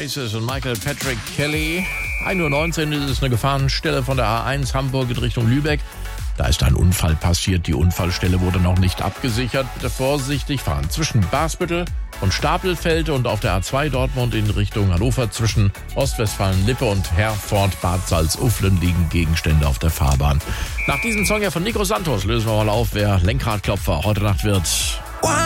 Oasis und Michael Patrick Kelly. 1:19 Uhr ist es eine Gefahrenstelle von der A1 Hamburg in Richtung Lübeck. Da ist ein Unfall passiert. Die Unfallstelle wurde noch nicht abgesichert. Bitte vorsichtig fahren. Zwischen Basbüttel und Stapelfeld und auf der A2 Dortmund in Richtung Hannover zwischen Ostwestfalen-Lippe und Herford Bad Salzuflen liegen Gegenstände auf der Fahrbahn. Nach diesem Song ja von Nico Santos lösen wir mal auf, wer Lenkradklopfer heute Nacht wird.